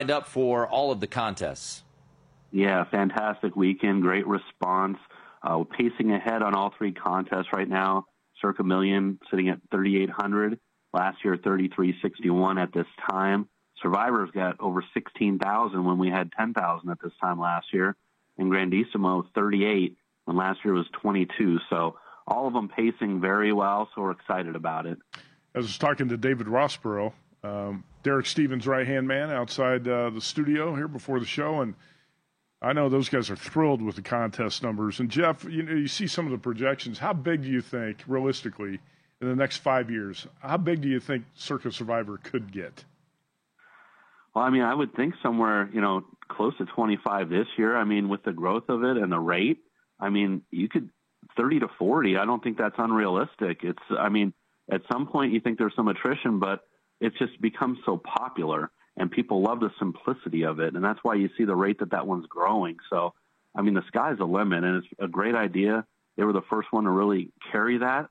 up for all of the contests. Yeah, fantastic weekend, great response. We're pacing ahead on all three contests right now. Circa Million sitting at 3,800. Last year, 3,361 at this time. Survivor's got over 16,000 when we had 10,000 at this time last year. And Grandissimo, 38 when last year was 22. So all of them pacing very well, so we're excited about it. I was talking to David Rossborough, Derek Stevens' right-hand man outside the studio here before the show, and I know those guys are thrilled with the contest numbers. And, Jeff, you see some of the projections. How big do you think, realistically, in the next 5 years, how big do you think Circa Survivor could get? Well, I mean, I would think somewhere, close to 25 this year. I mean, with the growth of it and the rate, I mean, you could 30 to 40. I don't think that's unrealistic. At some point you think there's some attrition, but it's just become so popular and people love the simplicity of it. And that's why you see the rate that one's growing. So, I mean, the sky's the limit and it's a great idea. They were the first one to really carry that.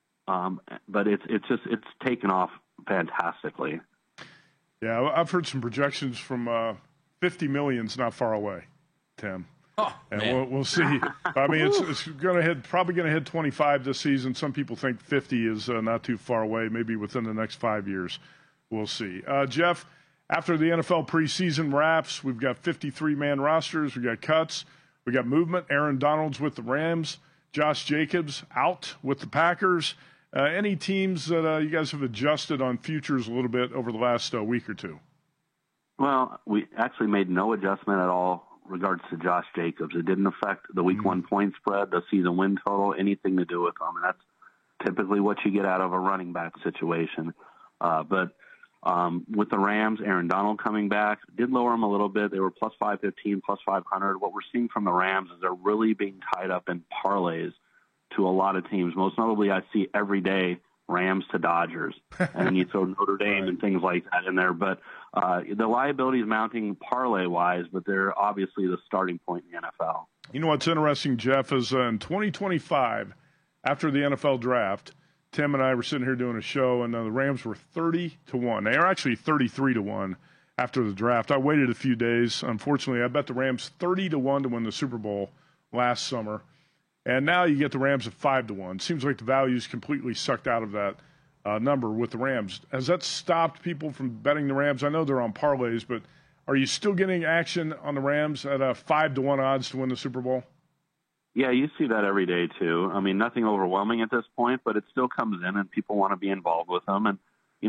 But it's taken off fantastically. Yeah, I've heard some projections from 50 million's not far away, Tim. Oh, and we'll see. I mean, it's probably going to hit 25 this season. Some people think 50 is not too far away, maybe within the next 5 years. We'll see. Jeff, after the NFL preseason wraps, we've got 53-man rosters. We've got cuts. We got movement. Aaron Donald's with the Rams. Josh Jacobs out with the Packers. Any teams that you guys have adjusted on futures a little bit over the last week or two? Well, we actually made no adjustment at all regards to Josh Jacobs. It didn't affect the week one point spread, the season win total, anything to do with them. And that's typically what you get out of a running back situation. But with the Rams, Aaron Donald coming back, did lower them a little bit. They were plus 515, plus 500. What we're seeing from the Rams is they're really being tied up in parlays to a lot of teams. Most notably, I see every day Rams to Dodgers. And then you throw Notre Dame and things like that in there. But the liability is mounting parlay-wise, but they're obviously the starting point in the NFL. You know what's interesting, Jeff, is in 2025, after the NFL draft, Tim and I were sitting here doing a show, and the Rams were 30-1. They are actually 33-1 after the draft. I waited a few days. Unfortunately, I bet the Rams 30-1 to win the Super Bowl last summer. And now you get the Rams at 5-1. Seems like the value's completely sucked out of that number with the Rams. Has that stopped people from betting the Rams? I know they're on parlays, but are you still getting action on the Rams at a 5-1 odds to win the Super Bowl? Yeah, you see that every day too. I mean, nothing overwhelming at this point, but it still comes in, and people want to be involved with them. And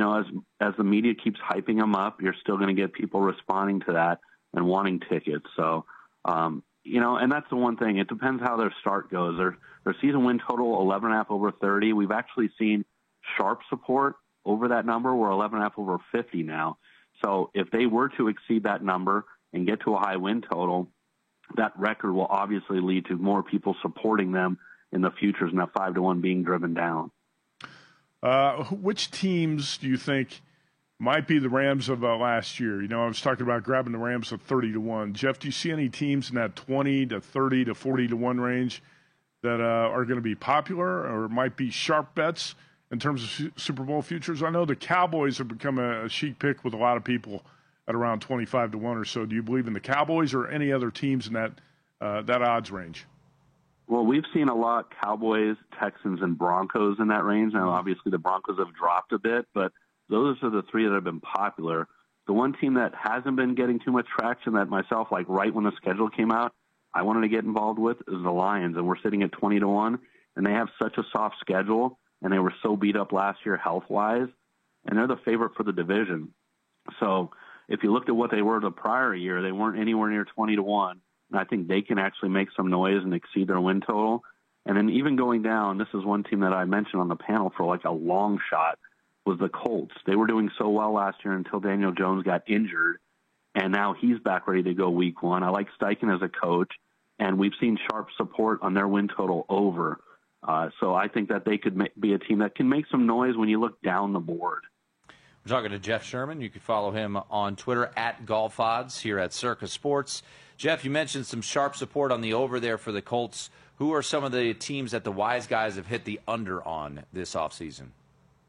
as the media keeps hyping them up, you're still going to get people responding to that and wanting tickets. So. And that's the one thing. It depends how their start goes. Their season win total, 11.5 over 30. We've actually seen sharp support over that number. We're 11.5 over 50 now. So if they were to exceed that number and get to a high win total, that record will obviously lead to more people supporting them in the futures and that 5-1 being driven down. Which teams do you think might be the Rams of last year? I was talking about grabbing the Rams at 30-1. Jeff, do you see any teams in that 20 to 30 to 40-1 range that are going to be popular or might be sharp bets in terms of Super Bowl futures? I know the Cowboys have become a chic pick with a lot of people at around 25-1 or so. Do you believe in the Cowboys or any other teams in that odds range? Well, we've seen a lot Cowboys, Texans, and Broncos in that range. Now, obviously, the Broncos have dropped a bit, but those are the three that have been popular. The one team that hasn't been getting too much traction that myself, like right when the schedule came out, I wanted to get involved with is the Lions, and we're sitting at 20-1, and they have such a soft schedule, and they were so beat up last year health-wise, and they're the favorite for the division. So if you looked at what they were the prior year, they weren't anywhere near 20-1, and I think they can actually make some noise and exceed their win total. And then even going down, this is one team that I mentioned on the panel for like a long shot, was the Colts. They were doing so well last year until Daniel Jones got injured, and now he's back ready to go week one. I like Steichen as a coach, and we've seen sharp support on their win total over. So I think that they could be a team that can make some noise when you look down the board. We're talking to Jeff Sherman. You can follow him on Twitter at Golf Odds here at Circa Sports. Jeff, you mentioned some sharp support on the over there for the Colts. Who are some of the teams that the wise guys have hit the under on this offseason?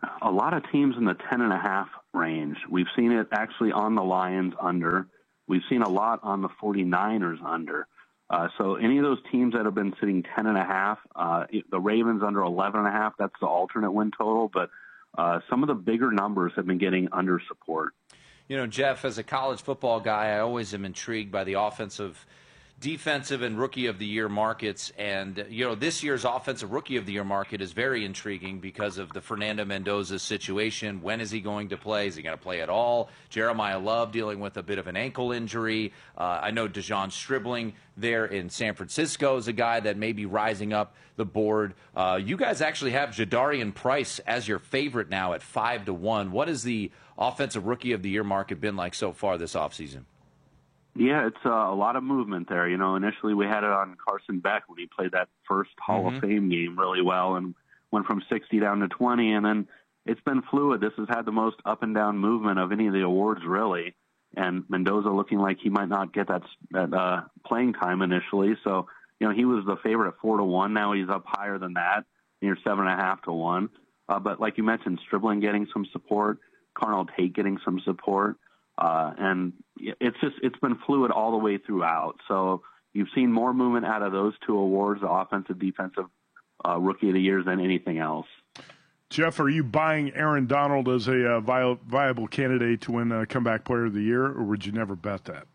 A lot of teams in the 10.5 range. We've seen it actually on the Lions under. We've seen a lot on the 49ers under. So any of those teams that have been sitting 10.5, the Ravens under 11.5, that's the alternate win total. But some of the bigger numbers have been getting under support. You know, Jeff, as a college football guy, I always am intrigued by the offensive, defensive, and rookie of the year markets. And, you know, this year's offensive rookie of the year market is very intriguing because of the Fernando Mendoza situation. When is he going to play? Is he going to play at all? Jeremiah Love dealing with a bit of an ankle injury. I know Dejon Stribling there in San Francisco is a guy that may be rising up the board. You guys actually have Jadarian Price as your favorite now at 5-1. What has the offensive rookie of the year market been like so far this offseason? Yeah, it's a lot of movement there. You know, initially we had it on Carson Beck when he played that first Hall of Fame game really well and went from 60 down to 20. And then it's been fluid. This has had the most up and down movement of any of the awards, really. And Mendoza looking like he might not get that playing time initially. So, you know, he was the favorite at 4-1. Now he's up higher than that, near 7.5 to 1. But like you mentioned, Stribling getting some support, Carnell Tate getting some support. And it's been fluid all the way throughout. So you've seen more movement out of those two awards, the offensive, defensive rookie of the year, than anything else. Jeff, are you buying Aaron Donald as a viable candidate to win Comeback Player of the Year, or would you never bet that?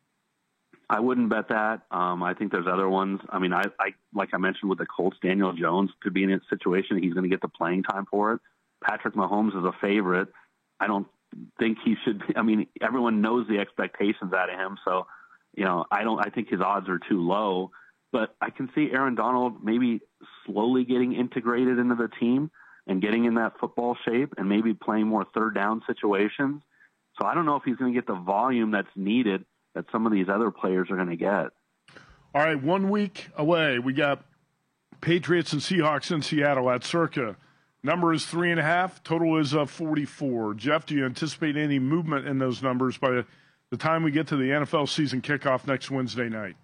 I wouldn't bet that. I think there's other ones. I mean, I like I mentioned with the Colts, Daniel Jones could be in a situation he's going to get the playing time for it. Patrick Mahomes is a favorite. I don't think he should. I mean, everyone knows the expectations out of him, so you know, I think his odds are too low. But I can see Aaron Donald maybe slowly getting integrated into the team and getting in that football shape and maybe playing more third down situations. So I don't know if he's going to get the volume that's needed that some of these other players are going to get. All right, 1 week away. We got Patriots and Seahawks in Seattle at Circa. Number is 3.5. Total is 44. Jeff, do you anticipate any movement in those numbers by the time we get to the NFL season kickoff next Wednesday night?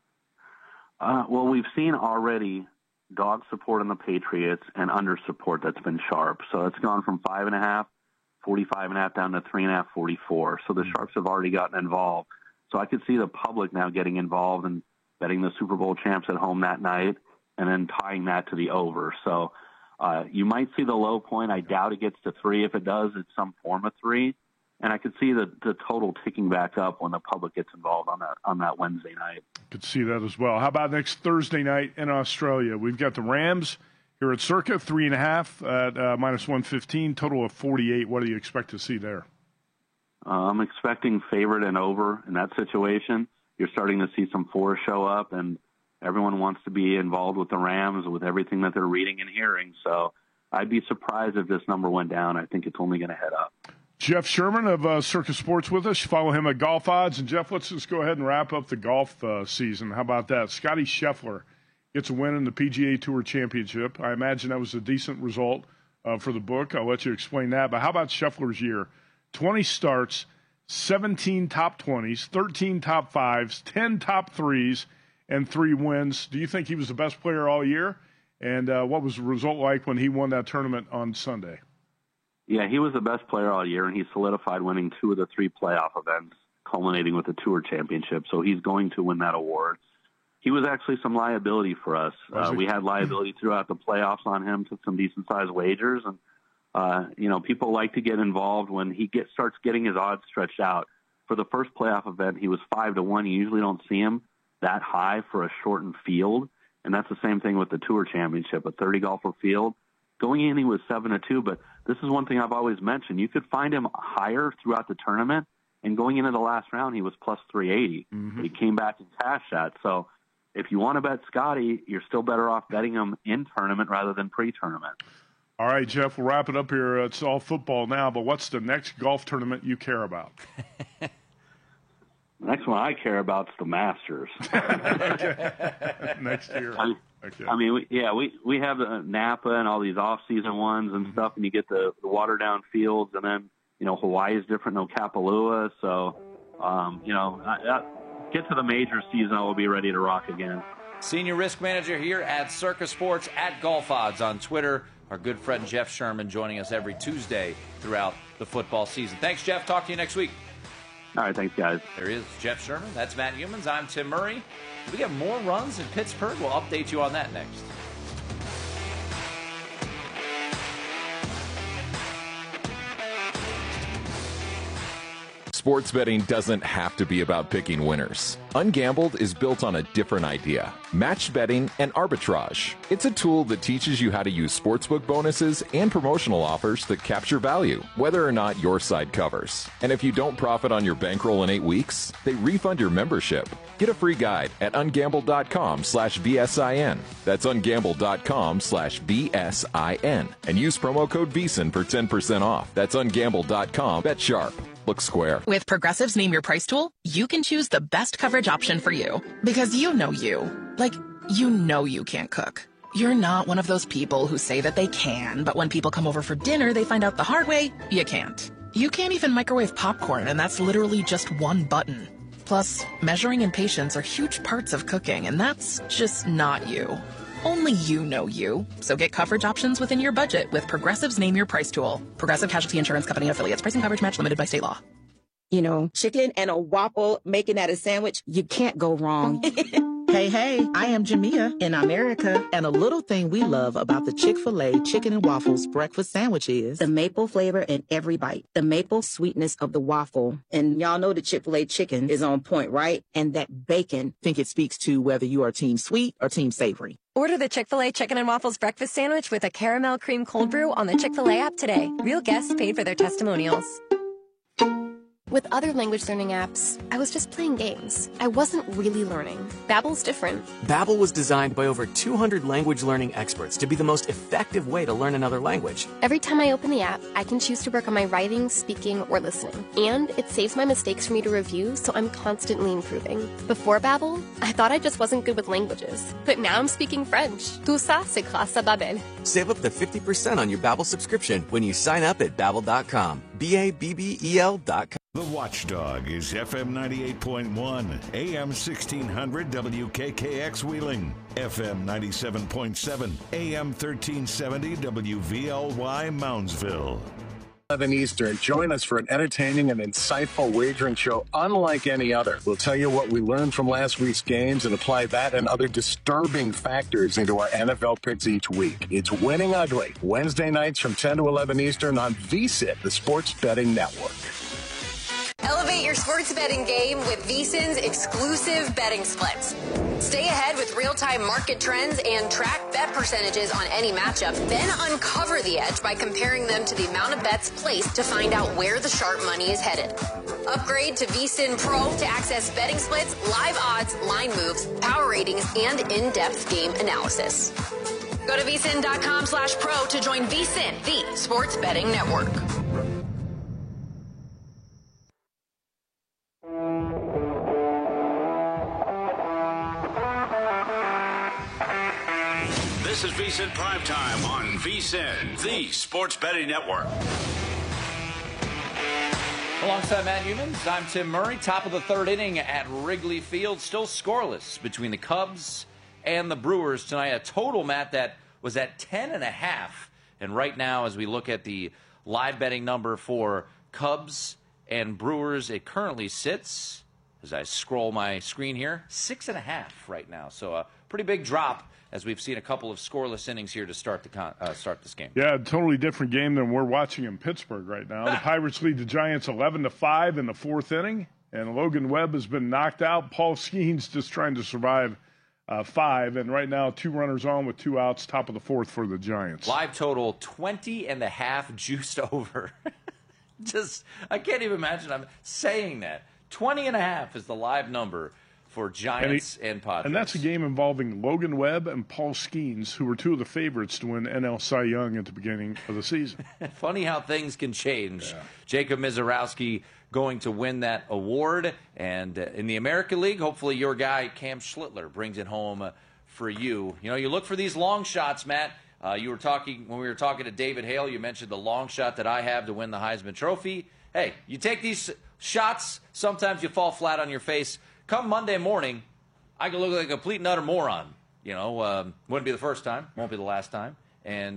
Well, we've seen already dog support on the Patriots and under support that's been sharp. So it's gone from 5.5, 45.5 down to 3.5, 44. So the sharps have already gotten involved. So I could see the public now getting involved and betting the Super Bowl champs at home that night and then tying that to the over. So you might see the low point. I doubt it gets to 3. If it does, it's some form of 3. And I could see the total ticking back up when the public gets involved on that Wednesday night. Could see that as well. How about next Thursday night in Australia? We've got the Rams here at Circa, 3.5 at minus 115, total of 48. What do you expect to see there? I'm expecting favorite and over in that situation. You're starting to see some 4 show up, and everyone wants to be involved with the Rams with everything that they're reading and hearing. So I'd be surprised if this number went down. I think it's only going to head up. Jeff Sherman of Circa Sports with us. Follow him at Golf Odds. And, Jeff, let's just go ahead and wrap up the golf season. How about that? Scotty Scheffler gets a win in the PGA Tour Championship. I imagine that was a decent result for the book. I'll let you explain that. But how about Scheffler's year? 20 starts, 17 top 20s, 13 top 5s, 10 top 3s, and 3 wins. Do you think he was the best player all year? And what was the result like when he won that tournament on Sunday? Yeah, he was the best player all year, and he solidified winning 2 of the 3 playoff events, culminating with the Tour Championship. So he's going to win that award. He was actually some liability for us. We had liability throughout the playoffs on him, took some decent-sized wagers. And, you know, people like to get involved when he starts getting his odds stretched out. For the first playoff event, he was 5-1. You usually don't see him that high for a shortened field. And that's the same thing with the Tour Championship, a 30-golfer field. Going in, he was 7-2, but this is one thing I've always mentioned. You could find him higher throughout the tournament, and going into the last round, he was plus 380. He came back and cashed that. So if you want to bet Scotty, you're still better off betting him in tournament rather than pre-tournament. All right, Jeff, we'll wrap it up here. It's all football now, but what's the next golf tournament you care about? The next one I care about is the Masters. Next year. I mean, we have the Napa and all these off-season ones and stuff, and you get the watered-down fields, and then, you know, Hawaii is different, no Kapalua. So, you know, get to the major season, I will be ready to rock again. Senior Risk Manager here at Circa Sports, at Golf Odds on Twitter. our good friend Jeff Sherman joining us every Tuesday throughout the football season. Thanks, Jeff. Talk to you next week. All right, thanks, guys. There he is, Jeff Sherman. That's Matt Humans. I'm Tim Murray. Do we get more runs in Pittsburgh? We'll update you on that next. Sports betting doesn't have to be about picking winners. Ungambled is built on a different idea: matched betting and arbitrage. It's a tool that teaches you how to use sportsbook bonuses and promotional offers that capture value, whether or not your side covers. And if you don't profit on your bankroll in 8 weeks, they refund your membership. Get a free guide at ungambled.com/BSIN. That's ungambled.com/BSIN. And use promo code VEASAN for 10% off. That's ungambled.com. Bet sharp. Look square. With Progressive's Name Your Price tool, you can choose the best coverage option for you. Because you know you. Like, you know you can't cook. You're not one of those people who say that they can, but when people come over for dinner, they find out the hard way, you can't. You can't even microwave popcorn, and that's literally just one button. Plus, measuring and patience are huge parts of cooking, and that's just not you. Only you know you. So get coverage options within your budget with Progressive's Name Your Price tool. Progressive Casualty Insurance Company affiliates. Price and coverage match limited by state law. You know, chicken and a waffle, making that a sandwich, you can't go wrong. Hey, I am Jamia in America, and a little thing we love about the Chick-fil-A Chicken and Waffles breakfast sandwich is the maple flavor in every bite, the maple sweetness of the waffle. And y'all know the Chick-fil-A chicken is on point, right? And that bacon. I think it speaks to whether you are team sweet or team savory. Order the Chick-fil-A Chicken and Waffles breakfast sandwich with a caramel cream cold brew on the Chick-fil-A app today. Real guests paid for their testimonials. With other language learning apps, I was just playing games. I wasn't really learning. Babbel's different. Babbel was designed by over 200 language learning experts to be the most effective way to learn another language. Every time I open the app, I can choose to work on my writing, speaking, or listening. And it saves my mistakes for me to review, so I'm constantly improving. Before Babbel, I thought I just wasn't good with languages. But now I'm speaking French. Tout ça, c'est grâce à Babbel. Save up to 50% on your Babbel subscription when you sign up at Babbel.com. Babbel.com. The Watchdog is FM 98.1, AM 1600 WKKX Wheeling, FM 97.7, AM 1370 WVLY Moundsville. 11 Eastern. Join us for an entertaining and insightful wagering show unlike any other. We'll tell you what we learned from last week's games and apply that and other disturbing factors into our NFL picks each week. It's Winning Ugly, Wednesday nights from 10 to 11 Eastern on VSiN, the Sports Betting Network. Elevate your sports betting game with VSiN's exclusive betting splits. Stay ahead with real-time market trends and track bet percentages on any matchup. Then uncover the edge by comparing them to the amount of bets placed to find out where the sharp money is headed. Upgrade to VSiN Pro to access betting splits, live odds, line moves, power ratings, and in-depth game analysis. Go to VSiN.com/pro to join VSiN, the sports betting network. This is VSiN Primetime on VSiN, the Sports Betting Network. Alongside Matt Humans, I'm Tim Murray. Top of the third inning at Wrigley Field. Still scoreless between the Cubs and the Brewers tonight. A total, Matt, that was at 10.5. And right now, as we look at the live betting number for Cubs and Brewers, it currently sits, as I scroll my screen here, 6.5 right now. So a pretty big drop, as we've seen a couple of scoreless innings here to start this game. Yeah, a totally different game than we're watching in Pittsburgh right now. The Pirates lead the Giants 11-5 in the fourth inning, and Logan Webb has been knocked out. Paul Skeens just trying to survive 5, and right now 2 runners on with 2 outs, top of the fourth for the Giants. Live total 20.5 juiced over. I can't even imagine I'm saying that. 20.5 is the live number for Giants and Padres. And that's a game involving Logan Webb and Paul Skeens, who were 2 of the favorites to win NL Cy Young at the beginning of the season. Funny how things can change. Yeah. Jacob Mizorowski going to win that award. And in the American League, hopefully your guy, Cam Schlittler, brings it home for you. You know, you look for these long shots, Matt. When we were talking to David Hale, you mentioned the long shot that I have to win the Heisman Trophy. Hey, you take these shots, sometimes you fall flat on your face. Come Monday morning, I could look like a complete and utter moron. You know, wouldn't be the first time, won't be the last time. And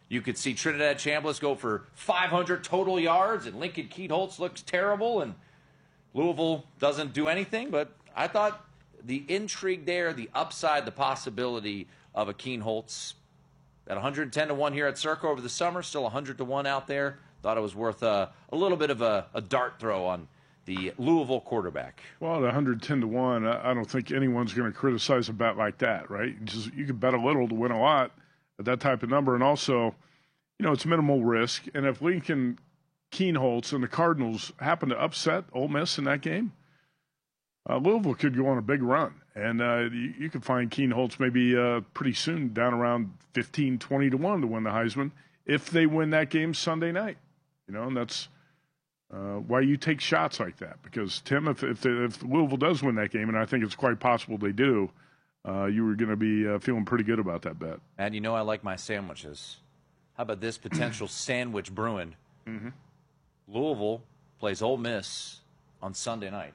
You could see Trinidad Chambliss go for 500 total yards, and Lincoln Keith-Holtz looks terrible, and Louisville doesn't do anything. But I thought the intrigue there, the upside, the possibility of a Keith-Holtz at 110 to 1 here at Circa over the summer, still 100 to 1 out there. Thought it was worth a little bit of a dart throw on the Louisville quarterback. Well, at 110 to 1, I don't think anyone's going to criticize a bet like that, right? You can bet a little to win a lot at that type of number. And also, it's minimal risk. And if Lincoln Keith-Holtz and the Cardinals happen to upset Ole Miss in that game, Louisville could go on a big run. And you could find Keith-Holtz maybe pretty soon down around 15, 20 to 1 to win the Heisman if they win that game Sunday night. And that's why you take shots like that. Because, Tim, if Louisville does win that game, and I think it's quite possible they do, you were going to be feeling pretty good about that bet. And I like my sandwiches. How about this potential sandwich brewing? Mm-hmm. Louisville plays Ole Miss on Sunday night.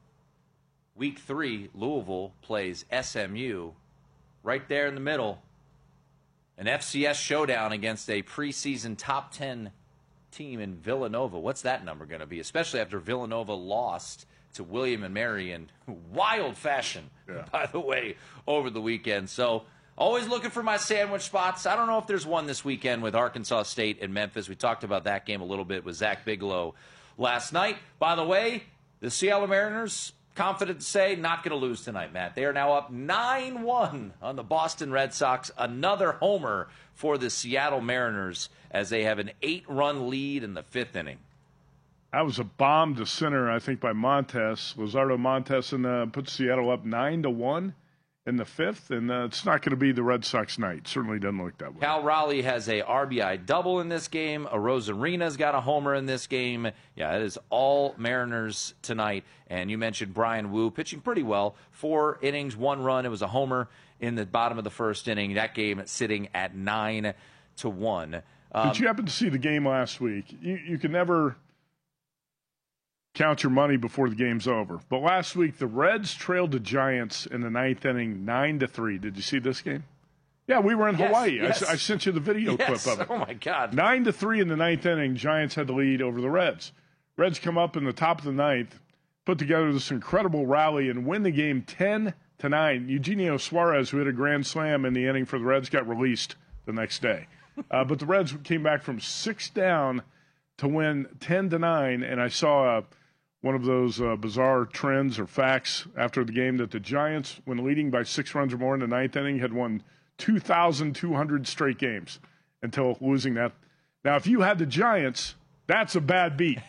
Week 3, Louisville plays SMU right there in the middle. An FCS showdown against a preseason top 10 team in Villanova. What's that number going to be? Especially after Villanova lost to William and Mary in wild fashion, by the way, over the weekend. So always looking for my sandwich spots. I don't know if there's one this weekend with Arkansas State and Memphis. We talked about that game a little bit with Zach Bigelow last night. By the way, the Seattle Mariners, confident to say, not going to lose tonight, Matt. They are now up 9-1 on the Boston Red Sox. Another homer for the Seattle Mariners as they have an 8-run lead in the 5th inning. That was a bomb to center, I think, by Montes. Luzardo Montes put Seattle up 9-1 in the 5th, and it's not going to be the Red Sox night. Certainly doesn't look that way. Cal Raleigh has a RBI double in this game. Arozarena's got a homer in this game. Yeah, it is all Mariners tonight. And you mentioned Brian Wu pitching pretty well. 4 innings, 1 run. It was a homer in the bottom of the 1st inning. That game sitting at 9-1. Did you happen to see the game last week? You can never count your money before the game's over. But last week, the Reds trailed the Giants in the 9th inning 9-3. Did you see this game? Yeah, we were in Hawaii. Yes. I sent you the video clip of it. Oh, my God. 9-3 in the 9th inning. Giants had the lead over the Reds. Reds come up in the top of the 9th, put together this incredible rally, and win the game 10-9. Eugenio Suarez, who hit a grand slam in the inning for the Reds, got released the next day. But the Reds came back from 6 down to win 10-9, and I saw one of those bizarre trends or facts after the game that the Giants, when leading by 6 runs or more in the 9th inning, had won 2,200 straight games until losing that. Now, if you had the Giants, that's a bad beat.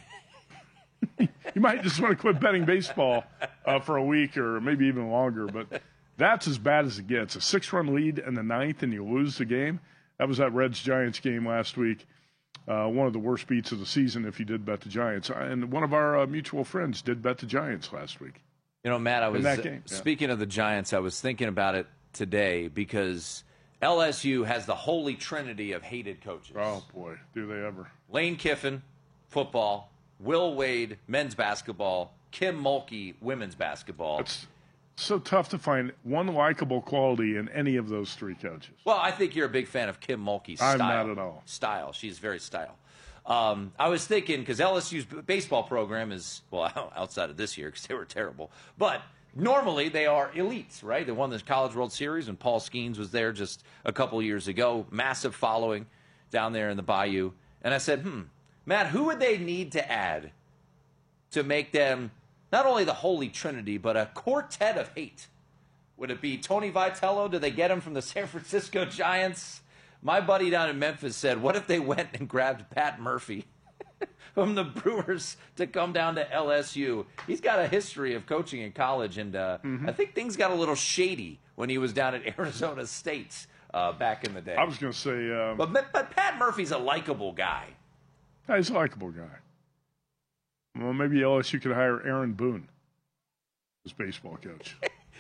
You might just want to quit betting baseball for a week or maybe even longer, but that's as bad as it gets. A 6-run lead in the 9th and you lose the game. That was that Reds-Giants game last week. One of the worst beats of the season if you did bet the Giants. And one of our mutual friends did bet the Giants last week. Matt, I was speaking of the Giants, I was thinking about it today because LSU has the holy trinity of hated coaches. Oh, boy, do they ever. Lane Kiffin, football. Will Wade, men's basketball. Kim Mulkey, women's basketball. It's so tough to find one likable quality in any of those 3 coaches. Well, I think you're a big fan of Kim Mulkey's style. I'm not at all. Style. She's very style. I was thinking, because LSU's baseball program is, well, outside of this year, because they were terrible, but normally they are elites, right? They won the College World Series when Paul Skeens was there just a couple years ago. Massive following down there in the Bayou. And I said, Matt, who would they need to add to make them not only the holy trinity, but a quartet of hate? Would it be Tony Vitello? Do they get him from the San Francisco Giants? My buddy down in Memphis said, what if they went and grabbed Pat Murphy from the Brewers to come down to LSU? He's got a history of coaching in college, and I think things got a little shady when he was down at Arizona State back in the day. I was going to say... But Pat Murphy's a likable guy. Yeah, he's a likable guy. Well, maybe LSU could hire Aaron Boone as baseball coach.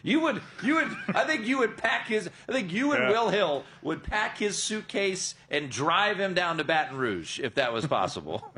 I think you would pack his. I think you and Will Hill would pack his suitcase and drive him down to Baton Rouge if that was possible.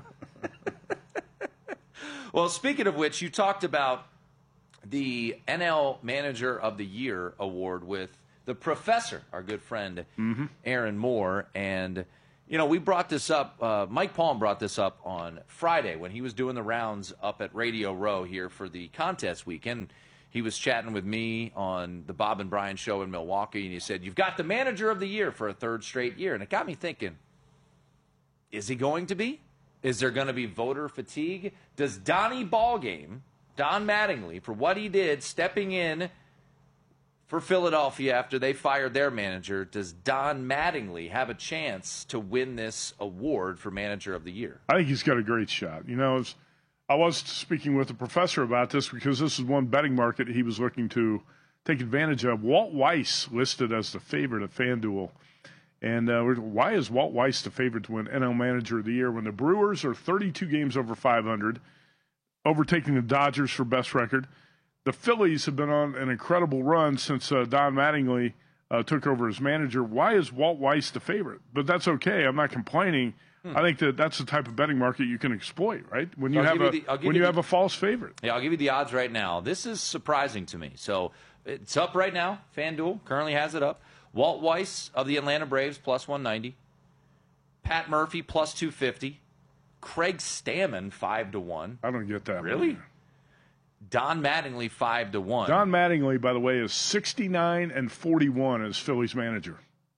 Well, speaking of which, you talked about the NL Manager of the Year award with the professor, our good friend Aaron Moore, and we brought this up. Mike Palm brought this up on Friday when he was doing the rounds up at Radio Row here for the contest weekend. He was chatting with me on the Bob and Brian show in Milwaukee, and he said, "You've got the manager of the year for a third straight year." And it got me thinking, is he going to be? Is there going to be voter fatigue? Does Donnie Ballgame, Don Mattingly, for what he did stepping in for Philadelphia after they fired their manager, does Don Mattingly have a chance to win this award for manager of the year? I think he's got a great shot. I was speaking with a professor about this because this is one betting market he was looking to take advantage of. Walt Weiss listed as the favorite at FanDuel. And why is Walt Weiss the favorite to win NL Manager of the Year when the Brewers are 32 games over 500, overtaking the Dodgers for best record? The Phillies have been on an incredible run since Don Mattingly took over as manager. Why is Walt Weiss the favorite? But that's okay. I'm not complaining. I think that's the type of betting market you can exploit, right? When you have a false favorite. Yeah, I'll give you the odds right now. This is surprising to me. So it's up right now. FanDuel currently has it up. Walt Weiss of the Atlanta Braves, plus 190. Pat Murphy, plus 250. Craig Stammen, 5-1. I don't get that. Really? Don Mattingly, 5-1. Don Mattingly, by the way, is 69-41 as Phillies manager.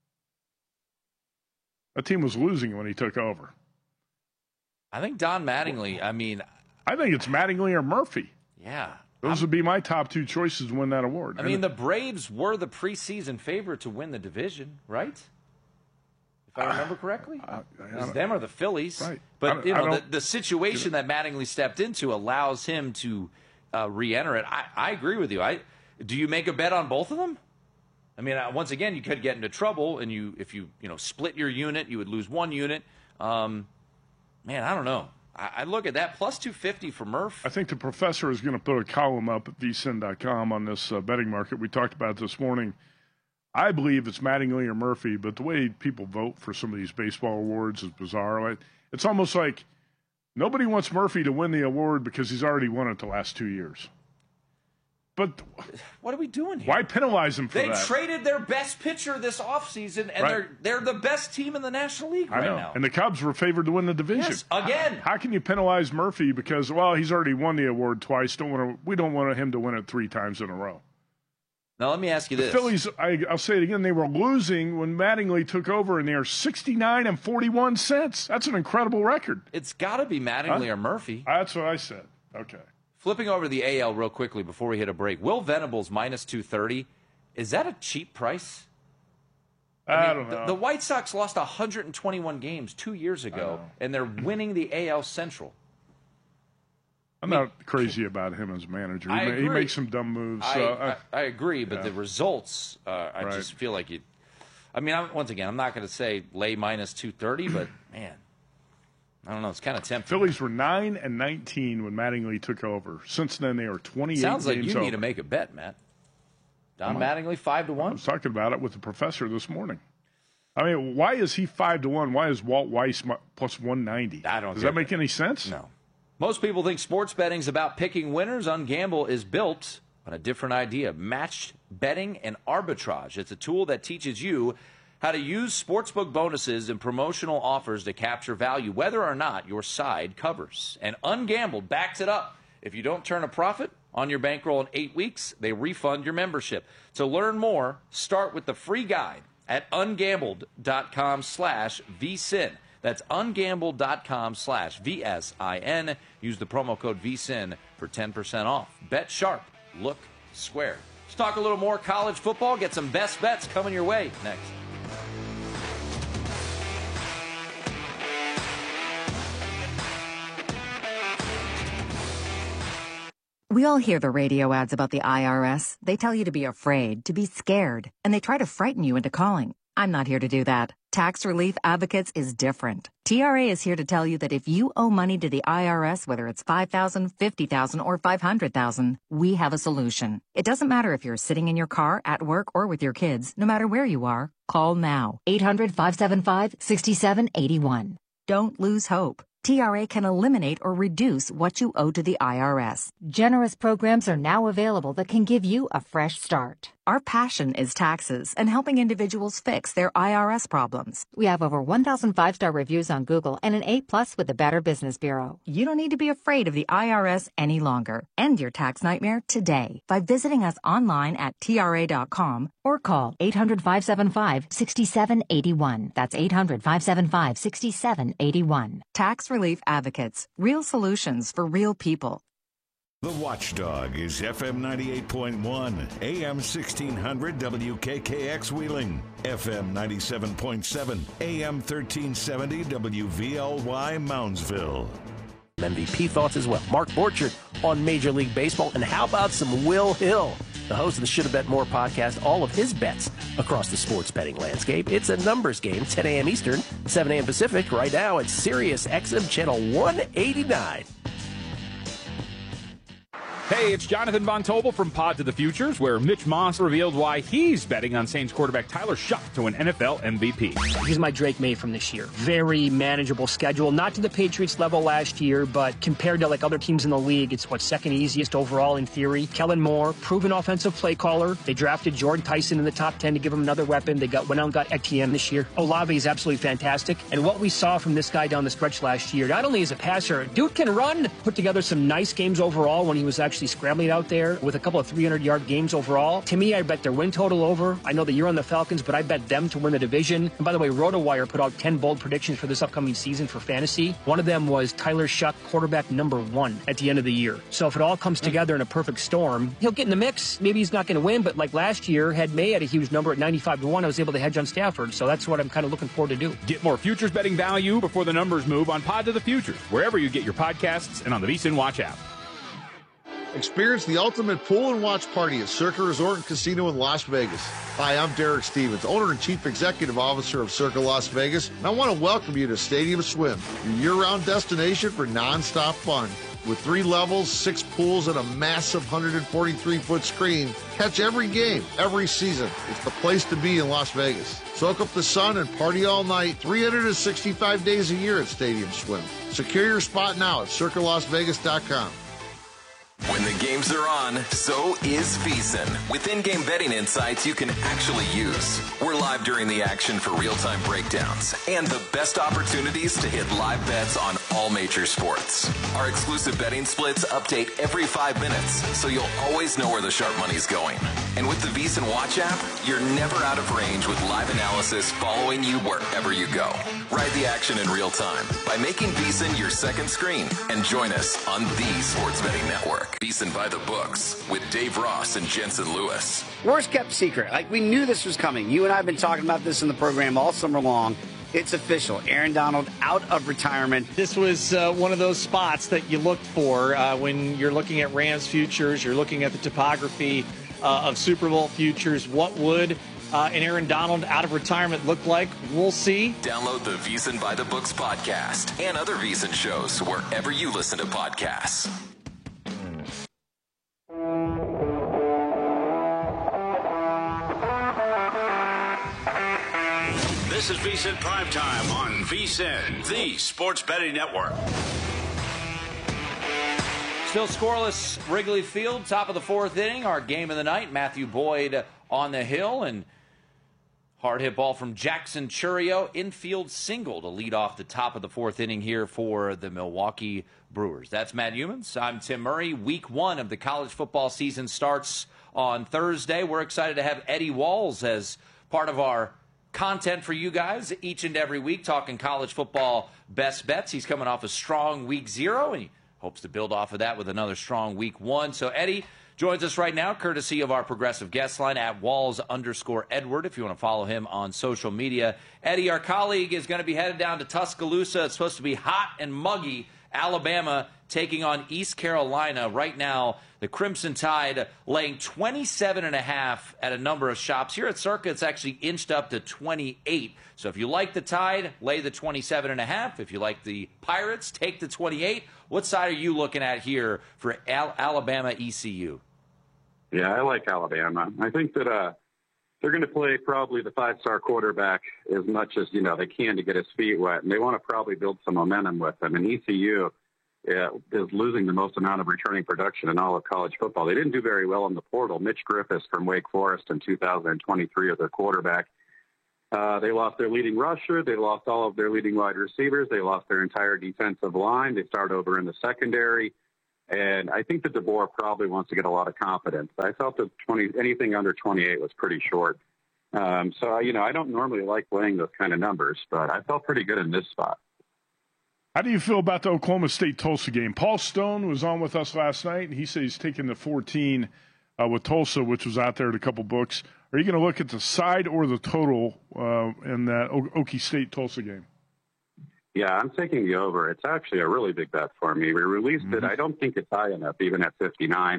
That team was losing when he took over. I think Don Mattingly, I think it's Mattingly or Murphy. Yeah. Those would be my top two choices to win that award. The Braves were the preseason favorite to win the division, right? If I remember correctly. It was them or the Phillies. Right. But, the situation that Mattingly stepped into allows him to re-enter it. I agree with you. Do you make a bet on both of them? Once again, you could get into trouble, and if you split your unit, you would lose one unit. I don't know. I look at that, plus 250 for Murph. I think the professor is going to put a column up at vsin.com on this betting market we talked about this morning. I believe it's Mattingly or Murphy, but the way people vote for some of these baseball awards is bizarre. It's almost like nobody wants Murphy to win the award because he's already won it the last 2 years. But what are we doing here? Why penalize him for that? They traded their best pitcher this offseason, and they're the best team in the National League right now. And the Cubs were favored to win the division. Yes, again. How can you penalize Murphy because, he's already won the award twice. We don't want him to win it 3 times in a row. Now, let me ask you this. The Phillies, I'll say it again, they were losing when Mattingly took over, and they are 69-41 That's an incredible record. It's got to be Mattingly or Murphy. That's what I said. Okay. Flipping over to the AL real quickly before we hit a break. Will Venables, minus 230. Is that a cheap price? I don't know. The White Sox lost 121 games 2 years ago, and they're winning the AL Central. I'm not crazy about him as manager. He makes some dumb moves. I agree, but the results, I just feel like once again, I'm not going to say lay minus 230, but, man, I don't know. It's kind of tempting. Phillies were 9-19 when Mattingly took over. Since then, they are 28 Sounds like games you need to make a bet, Matt. Don Mattingly, 5-1? I was talking about it with the professor this morning. Why is he 5-1? Why is Walt Weiss plus 190? Does that make any sense? No. Most people think sports betting is about picking winners. Ungamble is built on a different idea. Matched betting and arbitrage. It's a tool that teaches you how to use sportsbook bonuses and promotional offers to capture value, whether or not your side covers. And Ungambled backs it up. If you don't turn a profit on your bankroll in 8 weeks, they refund your membership. To learn more, start with the free guide at ungambled.com/vsin. That's ungambled.com/VSIN. Use the promo code VSIN for 10% off. Bet sharp. Look square. Let's talk a little more college football. Get some best bets coming your way next. We all hear the radio ads about the IRS. They tell you to be afraid, to be scared, and they try to frighten you into calling. I'm not here to do that. Tax Relief Advocates is different. TRA is here to tell you that if you owe money to the IRS, whether it's $5,000, $50,000, or $500,000, we have a solution. It doesn't matter if you're sitting in your car, at work, or with your kids. No matter where you are, call now. 800-575-6781. Don't lose hope. TRA can eliminate or reduce what you owe to the IRS. Generous programs are now available that can give you a fresh start. Our passion is taxes and helping individuals fix their IRS problems. We have over 1,000 5-star reviews on Google and an A+ with the Better Business Bureau. You don't need to be afraid of the IRS any longer. End your tax nightmare today by visiting us online at TRA.com or call 800-575-6781. That's 800-575-6781. Tax Relief Advocates. Real solutions for real people. The Watchdog is FM 98.1, AM 1600 WKKX Wheeling, FM 97.7, AM 1370 WVLY Moundsville. MVP thoughts as well. Mark Borchard on Major League Baseball. And how about some Will Hill, the host of the Shoulda Bet More podcast, all of his bets across the sports betting landscape. It's a numbers game, 10 a.m. Eastern, 7 a.m. Pacific, right now at Sirius XM Channel 189. Hey, it's Jonathan Von Tobel from Pod to the Futures, where Mitch Moss revealed why he's betting on Saints quarterback Tyler Shuck to an NFL MVP. He's my Drake May from this year. Very manageable schedule. Not to the Patriots level last year, but compared to like other teams in the league, it's second easiest overall in theory. Kellen Moore, proven offensive play caller. They drafted Jordan Tyson in the top 10 to give him another weapon. They went out and got Etienne this year. Olave is absolutely fantastic. And what we saw from this guy down the stretch last year, not only as a passer, dude can run. Put together some nice games overall when he was actually scrambling out there with a couple of 300-yard games overall. To me, I bet their win total over. I know that you're on the Falcons, but I bet them to win the division. And by the way, RotoWire put out 10 bold predictions for this upcoming season for fantasy. One of them was Tyler Shuck, quarterback number 1 at the end of the year. So if it all comes together in a perfect storm, he'll get in the mix. Maybe he's not going to win, but like last year, had May at a huge number at 95-1, I was able to hedge on Stafford. So that's what I'm kind of looking forward to do. Get more futures betting value before the numbers move on Pod to the Futures, wherever you get your podcasts and on the VSiN Watch app. Experience the ultimate pool and watch party at Circa Resort and Casino in Las Vegas. Hi, I'm Derek Stevens, owner and chief executive officer of Circa Las Vegas, and I want to welcome you to Stadium Swim, your year-round destination for non-stop fun. With 3 levels, 6 pools, and a massive 143-foot screen, catch every game, every season. It's the place to be in Las Vegas. Soak up the sun and party all night, 365 days a year at Stadium Swim. Secure your spot now at CircaLasVegas.com. When the games are on, so is VSiN. With in-game betting insights you can actually use. We're live during the action for real-time breakdowns and the best opportunities to hit live bets on all major sports. Our exclusive betting splits update every 5 minutes, so you'll always know where the sharp money's going. And with the VSiN Watch app, you're never out of range with live analysis following you wherever you go. Ride the action in real time by making VSiN your second screen and join us on the Sports Betting Network. VSiN by the books with Dave Ross and Jensen Lewis. Worst kept secret. Like, we knew this was coming. You and I have been talking about this in the program all summer long. It's official. Aaron Donald out of retirement. This was one of those spots that you look for when you're looking at Rams futures. You're looking at the topography of Super Bowl futures. What would an Aaron Donald out of retirement look like? We'll see. Download the VSiN by the Books podcast and other VSiN shows wherever you listen to podcasts. This is VSiN Primetime on VSiN, the Sports Betting Network. Still scoreless Wrigley Field, top of the 4th inning. Our game of the night, Matthew Boyd on the hill, and hard hit ball from Jackson Chourio, infield single to lead off the top of the 4th inning here for the Milwaukee Brewers. That's Matt Humans. I'm Tim Murray. Week 1 of the college football season starts on Thursday. We're excited to have Eddie Walls as part of our content for you guys each and every week, talking college football best bets. He's coming off a strong week 0, and he hopes to build off of that with another strong week 1. So Eddie joins us right now, courtesy of our progressive guest line at Walls_Edward, if you want to follow him on social media. Eddie, our colleague, is going to be headed down to Tuscaloosa. It's supposed to be hot and muggy. Alabama taking on East Carolina. Right now, the Crimson Tide laying 27.5 at a number of shops. Here at Circa, it's actually inched up to 28. So if you like the Tide, lay the 27.5. If you like the Pirates, take the 28. What side are you looking at here for Alabama ECU? Yeah, I like Alabama. I think that they're going to play probably the 5-star quarterback as much as, they can to get his feet wet. And they want to probably build some momentum with him. And ECU is losing the most amount of returning production in all of college football. They didn't do very well in the portal. Mitch Griffiths from Wake Forest in 2023 as their quarterback. They lost their leading rusher. They lost all of their leading wide receivers. They lost their entire defensive line. They start over in the secondary. And I think that DeBoer probably wants to get a lot of confidence. I felt that anything under 28 was pretty short. So, I don't normally like playing those kind of numbers, but I felt pretty good in this spot. How do you feel about the Oklahoma State-Tulsa game? Paul Stone was on with us last night, and he said he's taking the 14 with Tulsa, which was out there at a couple books. Are you going to look at the side or the total in that Okie State-Tulsa game? Yeah, I'm taking the over. It's actually a really big bet for me. We released it. I don't think it's high enough, even at 59.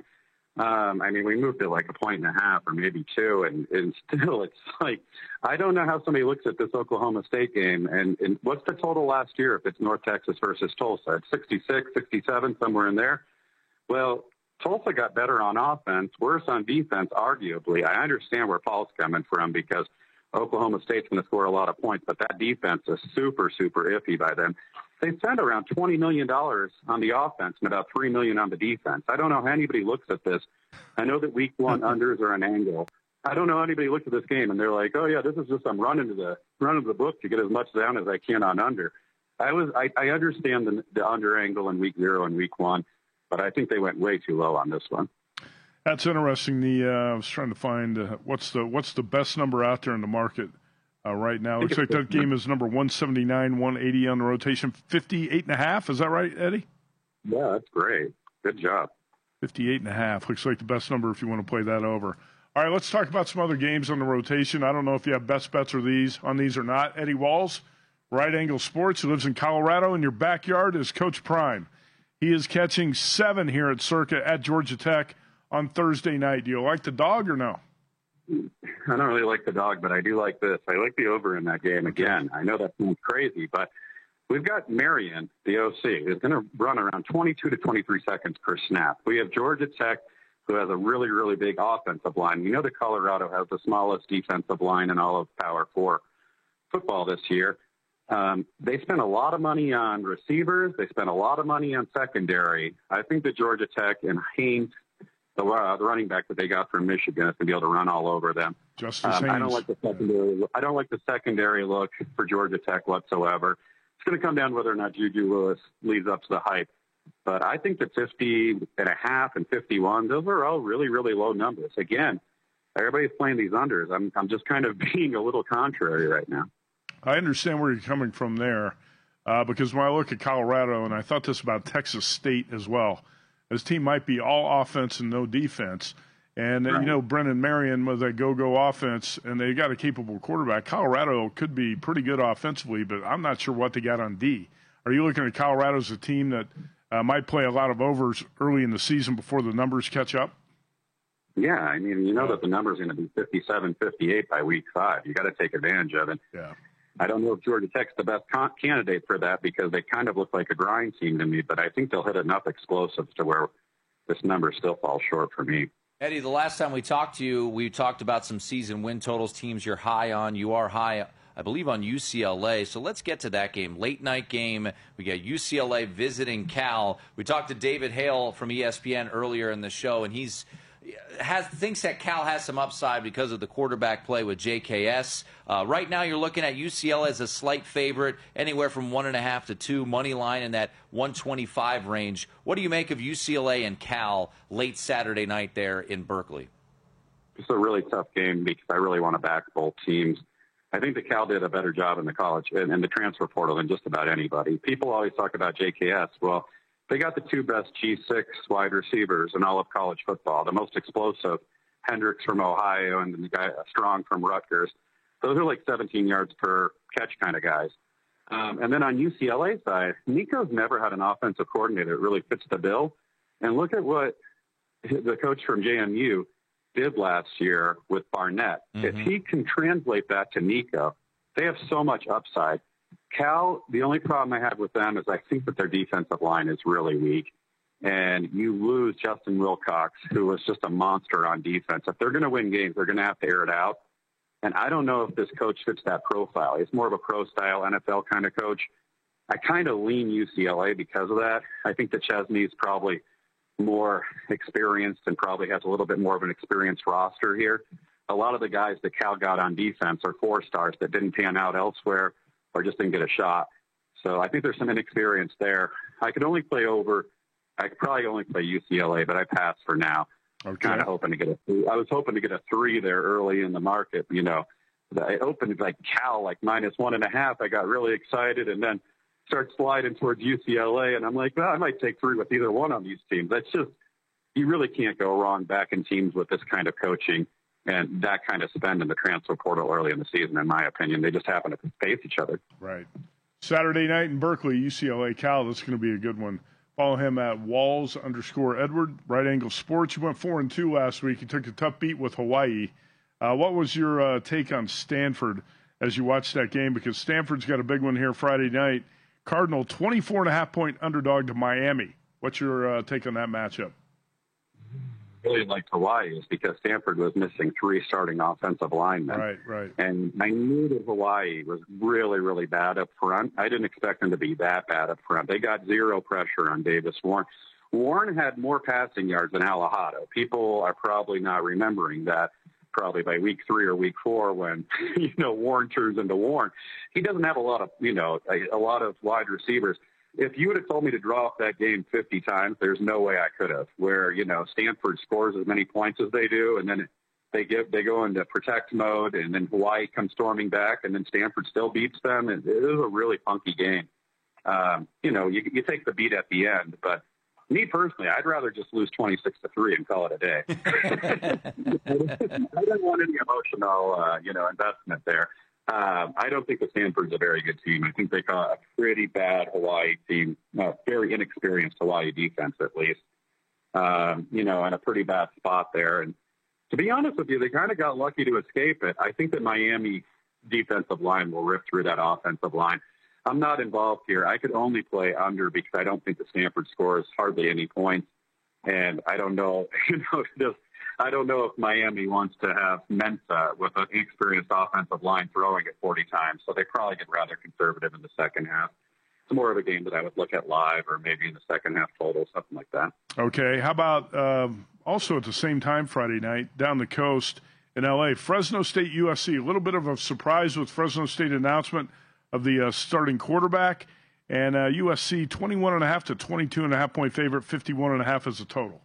We moved it like 1.5 points or maybe 2, and still it's like, I don't know how somebody looks at this Oklahoma State game. And what's the total last year if it's North Texas versus Tulsa? It's 66, 67, somewhere in there. Well, Tulsa got better on offense, worse on defense, arguably. I understand where Paul's coming from because Oklahoma State's going to score a lot of points, but that defense is super, super iffy by them. They spent around $20 million on the offense and about $3 million on the defense. I don't know how anybody looks at this. I know that week one unders are an angle. I don't know how anybody looks at this game and they're like, oh yeah, this is just I'm running to the book to get as much down as I can on under. I understand the under angle in week 0 and week 1, but I think they went way too low on this one. That's interesting. I was trying to find what's the best number out there in the market right now. Looks like that game is number 179, 180 on the rotation. 58.5. Is that right, Eddie? Yeah, that's great. Good job. 58.5. Looks like the best number if you want to play that over. All right, let's talk about some other games on the rotation. I don't know if you have best bets on these or not. Eddie Walls, Right Angle Sports, who lives in Colorado. In your backyard is Coach Prime. He is catching 7 here at Circa at Georgia Tech on Thursday night. Do you like the dog or no? I don't really like the dog, but I do like this. I like the over in that game again. I know that sounds crazy, but we've got Marion, the OC, is going to run around 22 to 23 seconds per snap. We have Georgia Tech, who has a really, really big offensive line. You know that Colorado has the smallest defensive line in all of Power 4 football this year. They spent a lot of money on receivers. They spent a lot of money on secondary. I think that Georgia Tech and Haynes, the running back that they got from Michigan, is going to be able to run all over them. Justice Haynes. I don't like the secondary look for Georgia Tech whatsoever. It's going to come down to whether or not Juju Lewis leads up to the hype. But I think that 50.5 and 51, those are all really, really low numbers. Again, everybody's playing these unders. I'm just kind of being a little contrary right now. I understand where you're coming from there because when I look at Colorado, and I thought this about Texas State as well, this team might be all offense and no defense. And, right. Brennan Marion with a go-go offense, and they got a capable quarterback. Colorado could be pretty good offensively, but I'm not sure what they got on D. Are you looking at Colorado as a team that might play a lot of overs early in the season before the numbers catch up? Yeah, that the number's going to be 57, 58 by week 5. You got to take advantage of it. Yeah. I don't know if Georgia Tech's the best candidate for that because they kind of look like a grind team to me, but I think they'll hit enough explosives to where this number still falls short for me. Eddie, the last time we talked to you, we talked about some season win totals, teams you're high on. You are high, I believe, on UCLA. So let's get to that game. Late night game. We got UCLA visiting Cal. We talked to David Hale from ESPN earlier in the show, and he thinks that Cal has some upside because of the quarterback play with JKS. Right now you're looking at UCLA as a slight favorite, anywhere from 1.5 to 2, money line in that 125 range. What do you make of UCLA and Cal late Saturday night there in Berkeley? It's a really tough game because I really want to back both teams. I think that Cal did a better job in the college and the transfer portal than just about anybody. People always talk about JKS. Well, they got the 2 best G6 wide receivers in all of college football, the most explosive, Hendricks from Ohio and the guy Strong from Rutgers. Those are like 17 yards per catch kind of guys. And then on UCLA side, Nico's never had an offensive coordinator that really fits the bill. And look at what the coach from JMU did last year with Barnett. Mm-hmm. If he can translate that to Nico, they have so much upside. Cal, the only problem I have with them is I think that their defensive line is really weak. And you lose Justin Wilcox, who was just a monster on defense. If they're going to win games, they're going to have to air it out. And I don't know if this coach fits that profile. He's more of a pro-style NFL kind of coach. I kind of lean UCLA because of that. I think that Chesney's probably more experienced and probably has a little bit more of an experienced roster here. A lot of the guys that Cal got on defense are 4-stars that didn't pan out elsewhere or just didn't get a shot. So I think there's some inexperience there. I could only play over. I could probably only play UCLA, but I pass for now. Okay. Kind of hoping to get I was hoping to get a 3 there early in the market. You know, I opened like Cal, like -1.5. I got really excited and then start sliding towards UCLA. And I'm like, well, I might take 3 with either one on these teams. That's just, you really can't go wrong backing teams with this kind of coaching and that kind of spend in the transfer portal early in the season, in my opinion. They just happen to face each other. Right. Saturday night in Berkeley, UCLA Cal. This is going to be a good one. Follow him at Walls_Edward, Right Angle Sports. You went 4-2 last week. You took a tough beat with Hawaii. What was your take on Stanford as you watched that game? Because Stanford's got a big one here Friday night. Cardinal 24.5-point underdog to Miami. What's your take on that matchup? Really liked Hawaii is because Stanford was missing 3 starting offensive linemen. Right. And I knew that Hawaii was really, really bad up front. I didn't expect them to be that bad up front. They got 0 pressure on Davis Warren. Warren had more passing yards than Alejado. People are probably not remembering that probably by week 3 or week 4 when, Warren turns into Warren. He doesn't have a lot of wide receivers. If you would have told me to draw up that game 50 times, there's no way I could have. Where, Stanford scores as many points as they do, and then they go into protect mode, and then Hawaii comes storming back, and then Stanford still beats them. And it was a really funky game. You take the beat at the end, but me personally, I'd rather just lose 26-3 and call it a day. I don't want any emotional, investment there. I don't think the Stanford's a very good team. I think they got a pretty bad Hawaii team, very inexperienced Hawaii defense at least, in a pretty bad spot there. And to be honest with you, they kind of got lucky to escape it. I think that Miami defensive line will rip through that offensive line. I'm not involved here. I could only play under because I don't think the Stanford scores hardly any points. And I don't know, I don't know if Miami wants to have Mensah with an inexperienced offensive line throwing it 40 times. So they probably get rather conservative in the second half. It's more of a game that I would look at live or maybe in the second half total, something like that. Okay. How about also at the same time Friday night down the coast in L.A., Fresno State USC. A little bit of a surprise with Fresno State announcement of the starting quarterback. And USC 21.5 to 22.5 point favorite, 51.5 as a total.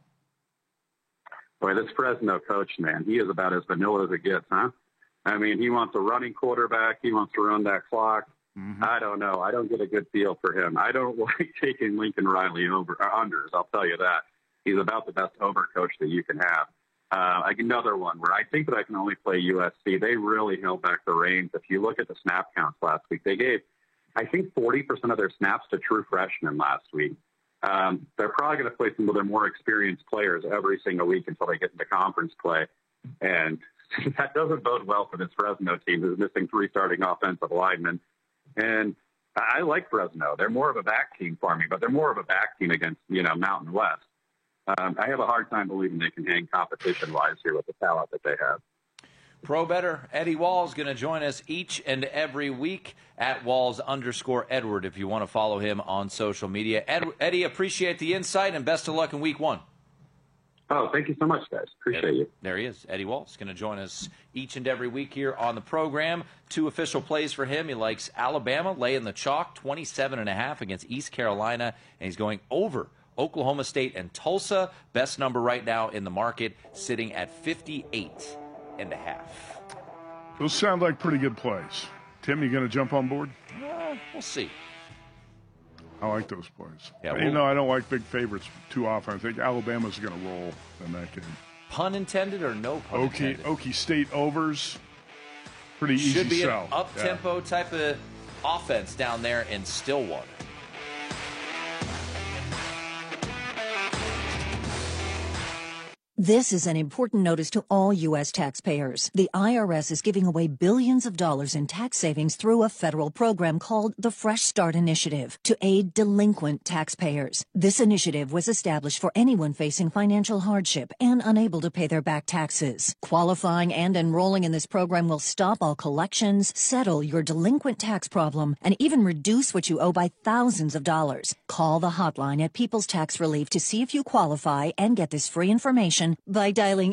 Boy, this Fresno coach, man, he is about as vanilla as it gets, huh? I mean, he wants a running quarterback. He wants to run that clock. Mm-hmm. I don't know. I don't get a good feel for him. I don't like taking Lincoln Riley unders, I'll tell you that. He's about the best over coach that you can have. Another one where I think that I can only play USC. They really held back the reins. If you look at the snap counts last week, they gave, I think, 40% of their snaps to true freshmen last week. They're probably going to play some of their more experienced players every single week until they get into conference play. And that doesn't bode well for this Fresno team who's missing 3 starting offensive linemen. And I like Fresno. They're more of a back team for me, but they're more of a back team against, Mountain West. I have a hard time believing they can hang competition-wise here with the talent that they have. Pro Better Eddie Walls going to join us each and every week at Walls_Edward if you want to follow him on social media. Eddie, appreciate the insight and best of luck in week 1. Oh, thank you so much, guys. Appreciate you. There he is. Eddie Walls going to join us each and every week here on the program. 2 official plays for him. He likes Alabama laying the chalk, 27.5 against East Carolina, and he's going over Oklahoma State and Tulsa. Best number right now in the market, sitting at 58.5. Those sound like pretty good plays. Tim, you going to jump on board? We'll see. I like those plays. Yeah, even though I don't like big favorites too often, I think Alabama's going to roll in that game. Pun intended or no pun intended? Okie State overs. Pretty easy sell. Should be sell. An up-tempo type of offense down there in Stillwater. This is an important notice to all U.S. taxpayers. The IRS is giving away billions of dollars in tax savings through a federal program called the Fresh Start Initiative to aid delinquent taxpayers. This initiative was established for anyone facing financial hardship and unable to pay their back taxes. Qualifying and enrolling in this program will stop all collections, settle your delinquent tax problem, and even reduce what you owe by thousands of dollars. Call the hotline at People's Tax Relief to see if you qualify and get this free information by dialing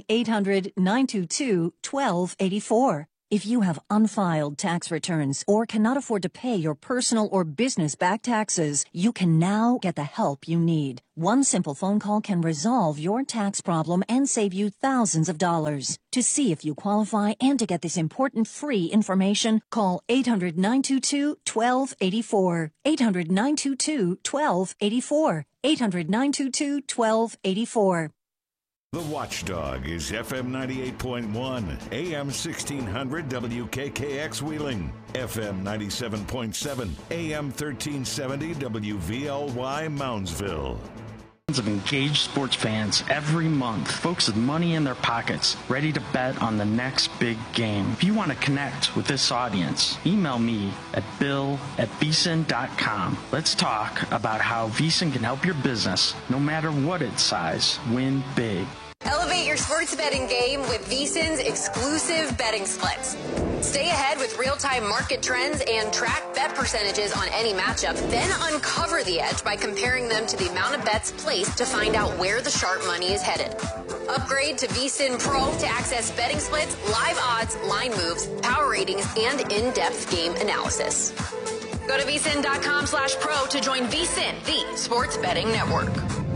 800-922-1284. If you have unfiled tax returns or cannot afford to pay your personal or business back taxes, you can now get the help you need. One simple phone call can resolve your tax problem and save you thousands of dollars. To see if you qualify and to get this important free information, call 800-922-1284. 800-922-1284. 800-922-1284. The Watchdog is FM 98.1, AM 1600 WKKX Wheeling, FM 97.7, AM 1370 WVLY Moundsville. Of engaged sports fans every month, folks with money in their pockets, ready to bet on the next big game. If you want to connect with this audience, email me at bill@vsin.com. Let's talk about how VSiN can help your business, no matter what its size, win big. Elevate your sports betting game with VSiN's exclusive betting splits. Stay ahead with real-time market trends and track bet percentages on any matchup. Then uncover the edge by comparing them to the amount of bets placed to find out where the sharp money is headed. Upgrade to VSiN Pro to access betting splits, live odds, line moves, power ratings, and in-depth game analysis. Go to vsin.com/pro to join VSiN, the sports betting network.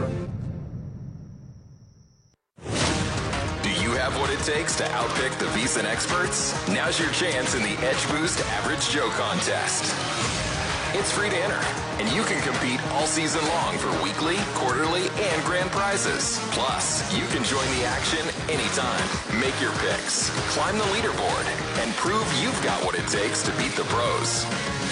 Have what it takes to outpick the VSiN experts? Now's your chance in the Edge Boost Average Joe contest. It's free to enter, and you can compete all season long for weekly, quarterly, and grand prizes. Plus, you can join the action anytime. Make your picks, climb the leaderboard, and prove you've got what it takes to beat the pros.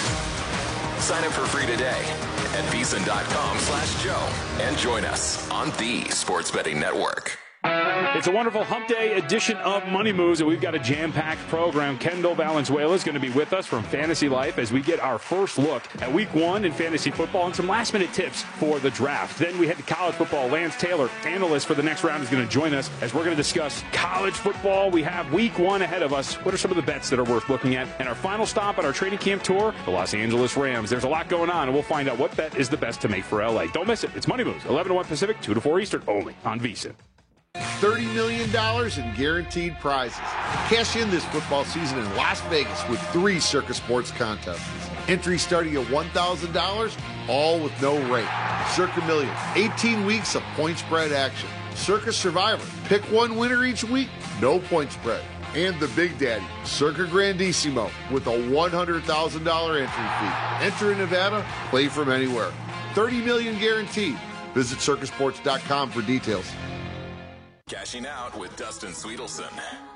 Sign up for free today at vsin.com/Joe and join us on the Sports Betting Network. It's a wonderful Hump Day edition of Money Moves, and we've got a jam-packed program. Kendall Valenzuela is going to be with us from Fantasy Life as we get our first look at Week 1 in fantasy football and some last-minute tips for the draft. Then we head to college football. Lance Taylor, analyst for the next round, is going to join us as we're going to discuss college football. We have Week 1 ahead of us. What are some of the bets that are worth looking at? And our final stop at our training camp tour, the Los Angeles Rams. There's a lot going on, and we'll find out what bet is the best to make for L.A. Don't miss it. It's Money Moves, 11 to 1 Pacific, 2 to 4 Eastern, only on VSiN. $30 million in guaranteed prizes. Cash in this football season in Las Vegas with 3 Circa Sports contests. Entry starting at $1,000, all with no rate. Circa Million, 18 weeks of point spread action. Circa Survivor, pick one winner each week, no point spread. And the Big Daddy, Circa Grandissimo, with a $100,000 entry fee. Enter in Nevada, play from anywhere. $30 million guaranteed. Visit circasports.com for details. Cashing out with Dustin Sweetelson.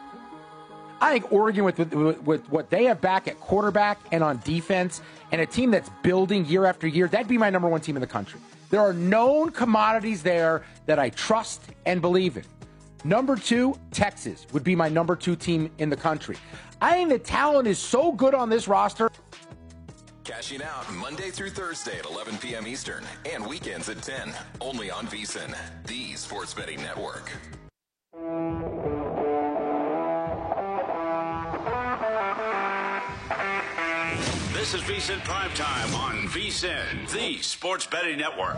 I think Oregon, with what they have back at quarterback and on defense, and a team that's building year after year, that'd be my number 1 team in the country. There are known commodities there that I trust and believe in. Number 2, Texas would be my number 2 team in the country. I think the talent is so good on this roster. Cashing out Monday through Thursday at 11 p.m. Eastern and weekends at 10, only on VSiN, the sports betting network. This is VSiN Primetime on VSiN, the sports betting network.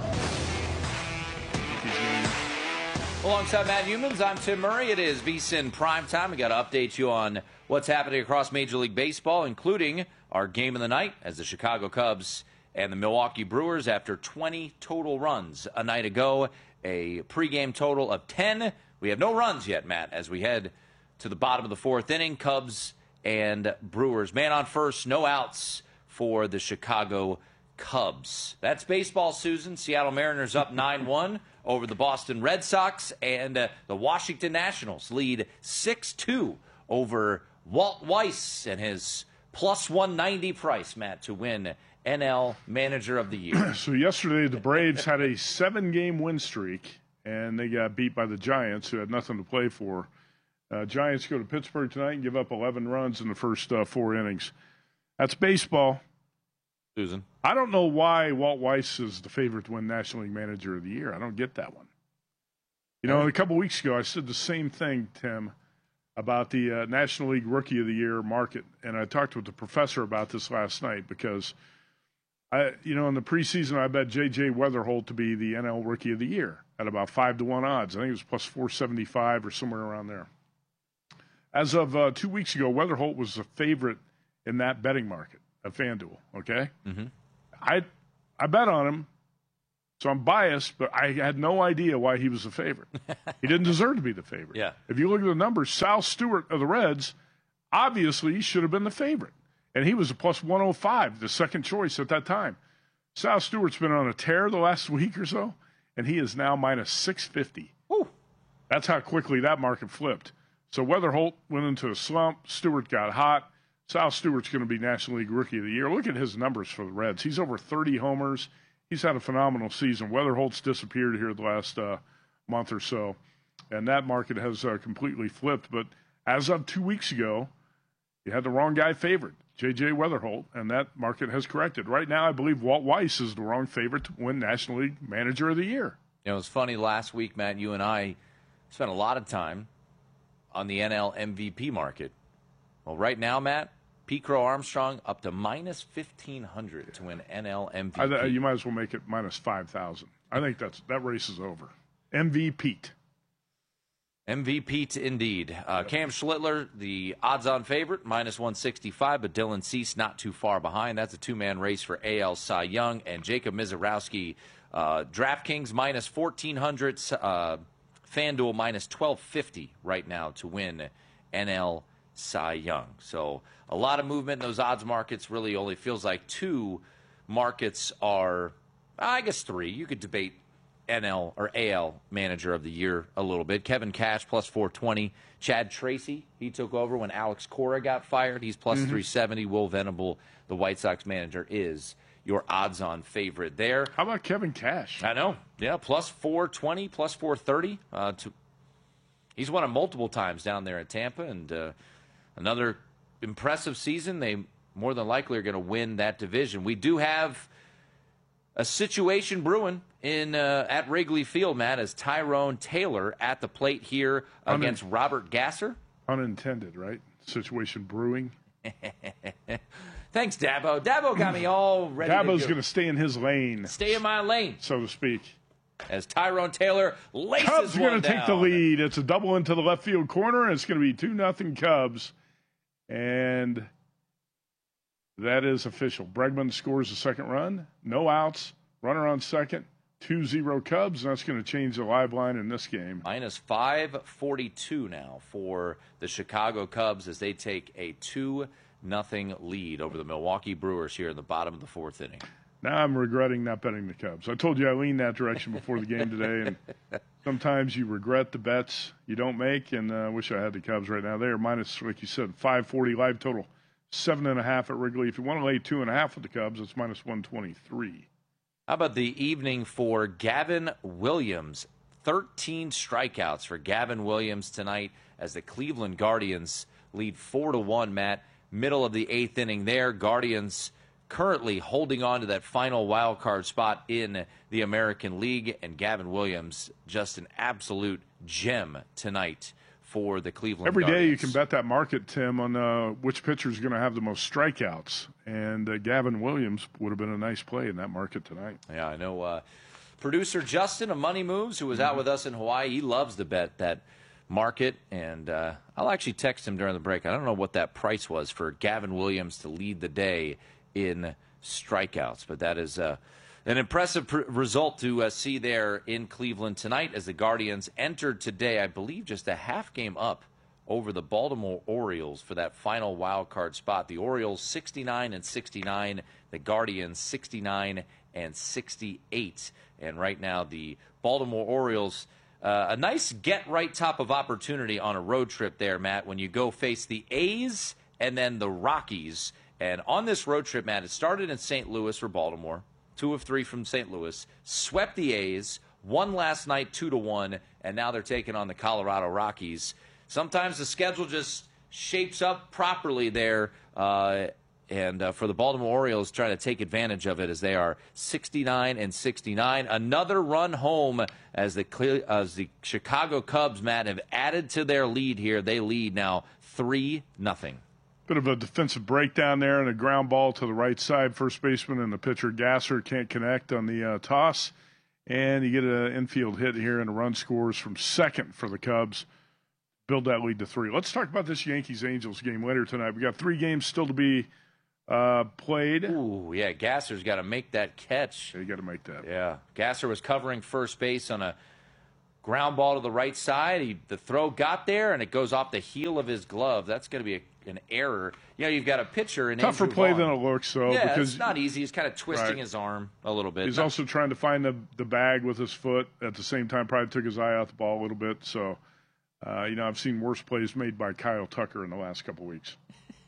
Alongside Matt Humans, I'm Tim Murray. It is VSiN Primetime. We got to update you on what's happening across Major League Baseball, including our game of the night as the Chicago Cubs and the Milwaukee Brewers, after 20 total runs a night ago, a pregame total of 10. We have no runs yet, Matt, as we head to the bottom of the 4th inning. Cubs and Brewers. Man on first, no outs for the Chicago Cubs. That's baseball, Susan. Seattle Mariners up 9-1 over the Boston Red Sox, and the Washington Nationals lead 6-2 over Walt Weiss and his plus 190 price, Matt, to win NL Manager of the Year. So yesterday the Braves had a 7-game win streak, and they got beat by the Giants, who had nothing to play for. Giants go to Pittsburgh tonight and give up 11 runs in the first 4 innings. That's baseball. Susan. I don't know why Walt Weiss is the favorite to win National League Manager of the Year. I don't get that one. You know, a couple weeks ago, I said the same thing, Tim, about the National League Rookie of the Year market, and I talked with the professor about this last night because, in the preseason, I bet J.J. Weatherholt to be the NL Rookie of the Year at about 5-1 odds. I think it was plus 475 or somewhere around there. As of 2 weeks ago, Weatherholt was the favorite in that betting market at FanDuel, okay? Mm-hmm. I bet on him, so I'm biased, but I had no idea why he was the favorite. He didn't deserve to be the favorite. Yeah. If you look at the numbers, Sal Stewart of the Reds obviously should have been the favorite, and he was a plus 105, the second choice at that time. Sal Stewart's been on a tear the last week or so, and he is now minus 650. Woo. That's how quickly that market flipped. So Weatherholt went into a slump. Stewart got hot. Sal Stewart's going to be National League Rookie of the Year. Look at his numbers for the Reds. He's over 30 homers. He's had a phenomenal season. Weatherholt's disappeared here the last month or so, and that market has completely flipped. But as of 2 weeks ago, you had the wrong guy favored, J.J. Weatherholt, and that market has corrected. Right now, I believe Walt Weiss is the wrong favorite to win National League Manager of the Year. You know, it was funny last week, Matt, you and I spent a lot of time on the NL MVP market. Well, right now, Matt, Pete Crow Armstrong up to minus 1,500 to win NL MVP. You might as well make it minus 5,000. I think that race is over. MVP. MVP indeed. Cam Schlittler, the odds-on favorite, minus 165, but Dylan Cease not too far behind. That's a two-man race for AL Cy Young. And Jacob Misiorowski, DraftKings minus 1,400, FanDuel minus 1,250 right now to win NL Cy Young. So a lot of movement in those odds markets. Really only feels like two markets are, I guess three. You could debate NL or AL Manager of the Year a little bit. Kevin Cash plus 420. Chad Tracy, he took over when Alex Cora got fired. He's plus 370. Will Venable, the White Sox manager, is your odds-on favorite there. How about Kevin Cash? I know. Yeah, plus 420, plus 430. He's won it multiple times down there at Tampa, and another impressive season. They more than likely are going to win that division. We do have a situation brewing in at Wrigley Field, Matt, as Tyrone Taylor at the plate here against Robert Gasser. Unintended, right? Situation brewing. Thanks, Dabo. Dabo got me all ready. Dabo's going to stay in his lane. Stay in my lane, so to speak. As Tyrone Taylor laces Cubs are going to down. take the lead. It's a double into the left field corner, and it's going to be 2-0 Cubs. And that is official. Bregman scores the second run. No outs. Runner on second. 2-0 Cubs, and that's going to change the live line in this game. Minus 542 now for the Chicago Cubs as they take a 2-0 lead over the Milwaukee Brewers here in the bottom of the fourth inning. Now I'm regretting not betting the Cubs. I told you I leaned that direction before the game today, and sometimes you regret the bets you don't make, and I wish I had the Cubs right now. They are minus, like you said, 540 live total, 7.5 at Wrigley. If you want to lay 2.5 with the Cubs, it's minus 123. How about the evening for Gavin Williams? 13 strikeouts for Gavin Williams tonight as the Cleveland Guardians lead 4-1, Matt. Middle of the eighth inning there. Guardians currently holding on to that final wild card spot in the American League, and Gavin Williams just an absolute gem tonight for the Cleveland Every Guardians. day you can bet that market, Tim, on which pitcher is going to have the most strikeouts, and Gavin Williams would have been a nice play in that market tonight. Yeah, I know. Producer Justin of Money Moves, who was out with us in Hawaii, he loves to bet that market, and I'll actually text him during the break. I don't know what that price was for Gavin Williams to lead the day in strikeouts, but that is an impressive result to see there in Cleveland tonight as the Guardians entered today, I believe, just a half game up over the Baltimore Orioles for that final wild card spot. The Orioles 69-69, the Guardians 69-68, and right now the Baltimore Orioles, a nice get-right type of opportunity on a road trip there, Matt, when you go face the A's and then the Rockies. And on this road trip, Matt, it started in St. Louis for Baltimore, 2 of 3 from St. Louis, swept the A's, Won last night 2-1, and now they're taking on the Colorado Rockies. Sometimes the schedule just shapes up properly there, and for the Baltimore Orioles, trying to take advantage of it as they are 69-69. Another run home as the Chicago Cubs, Matt, have added to their lead here. They lead now 3-0. Bit of a defensive breakdown there and a ground ball to the right side. First baseman and the pitcher Gasser can't connect on the toss. And you get an infield hit here and a run scores from second for the Cubs. Build that lead to 3. Let's talk about this Yankees-Angels game later tonight. We got 3 games still to be played. Ooh, yeah, Gasser's got to make that catch. Yeah, you got to make that. Yeah, Gasser was covering first base on a ground ball to the right side. The throw got there, and it goes off the heel of his glove. That's going to be an error. You know, you've got a pitcher in tougher play than it looks, though. Yeah, because it's not easy. He's kind of twisting his arm a little bit. He's also trying to find the bag with his foot. At the same time, probably took his eye off the ball a little bit. So, I've seen worse plays made by Kyle Tucker in the last couple weeks.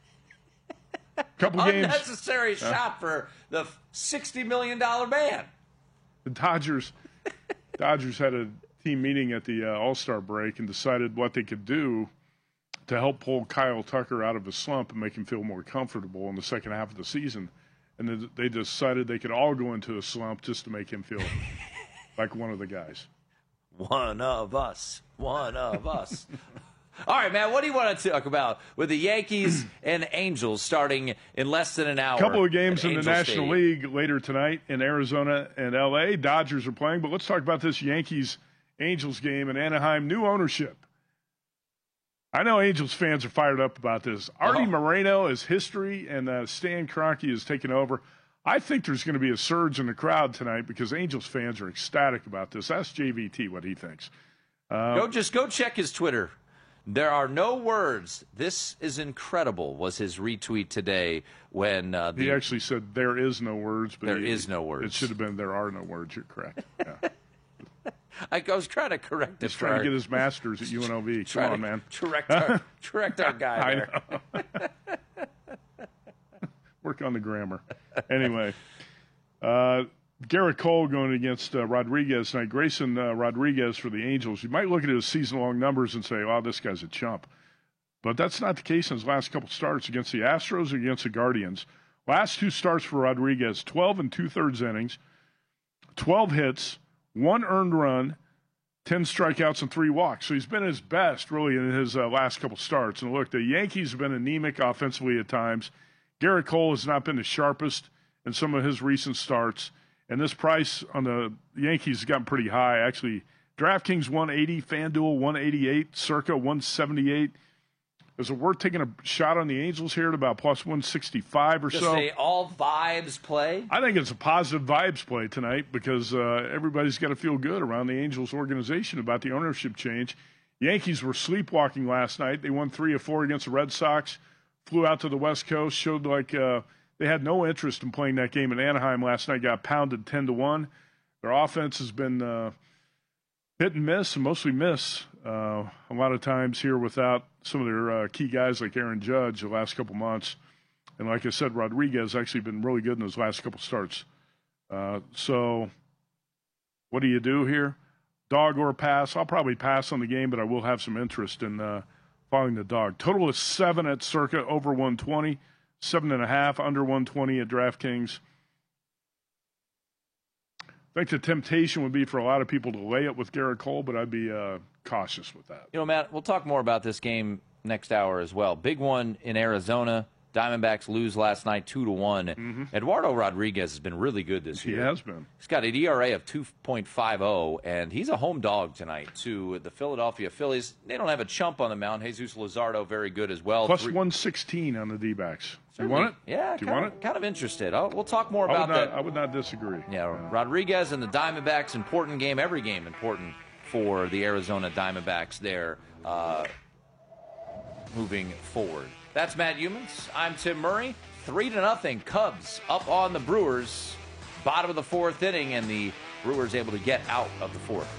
Couple games. Unnecessary shot for the $60 million man. The Dodgers had a team meeting at the All-Star break and decided what they could do to help pull Kyle Tucker out of his slump and make him feel more comfortable in the second half of the season. And then they decided they could all go into a slump just to make him feel like one of the guys. One of us. One of us. All right, man, what do you want to talk about with the Yankees and Angels starting in less than an hour? A couple of games in the Angel National League later tonight in Arizona and L.A. Dodgers are playing, but let's talk about this Yankees-Angels game in Anaheim. New ownership. I know Angels fans are fired up about this. Artie Moreno is history, and Stan Kroenke is taking over. I think there's going to be a surge in the crowd tonight because Angels fans are ecstatic about this. Ask JVT what he thinks. Go check his Twitter. There are no words. This is incredible was his retweet today when he actually said there is no words. But there is no words. It should have been there are no words. You're correct. Yeah. I was trying to correct it. He's trying to get his master's at UNLV. Come on, man. Correct our guy there. I know. Work on the grammar. Anyway, Garrett Cole going against Rodriguez tonight. Grayson Rodriguez for the Angels. You might look at his season-long numbers and say, wow, this guy's a chump. But that's not the case in his last couple starts against the Astros or against the Guardians. Last 2 starts for Rodriguez, 12 2/3 innings, 12 hits, 1 earned run, 10 strikeouts, and 3 walks. So he's been his best, really, in his last couple starts. And look, the Yankees have been anemic offensively at times. Garrett Cole has not been the sharpest in some of his recent starts. And this price on the Yankees has gotten pretty high. Actually, DraftKings 180, FanDuel 188, Circa 178. Is it worth taking a shot on the Angels here at about plus 165 or so? Just say all vibes play? I think it's a positive vibes play tonight because everybody's got to feel good around the Angels organization about the ownership change. Yankees were sleepwalking last night. They won 3 of 4 against the Red Sox, flew out to the West Coast, showed like they had no interest in playing that game in Anaheim last night, got pounded 10-1. Their offense has been hit and miss, and mostly miss a lot of times here without some of their key guys like Aaron Judge the last couple months. And like I said, Rodriguez actually been really good in those last couple starts. So what do you do here? Dog or pass? I'll probably pass on the game, but I will have some interest in following the dog. Total is 7 at Circa, over 120. 7.5, under 120 at DraftKings. I think the temptation would be for a lot of people to lay it with Garrett Cole, but I'd be cautious with that. You know, Matt, we'll talk more about this game next hour as well. Big one in Arizona. Diamondbacks lose last night 2-1. Mm-hmm. Eduardo Rodriguez has been really good this year. He has been. He's got an ERA of 2.50, and he's a home dog tonight to the Philadelphia Phillies. They don't have a chump on the mound. Jesus Luzardo, very good as well. Plus 116 on the D-backs. You want it? Yeah, do you want it? Kind of interested. We'll talk more about that. I would not disagree. Yeah, Rodriguez and the Diamondbacks, important game. Every game important for the Arizona Diamondbacks there moving forward. That's Matt Humans. I'm Tim Murray. 3-0 Cubs up on the Brewers. Bottom of the 4th inning, and the Brewers able to get out of the 4th.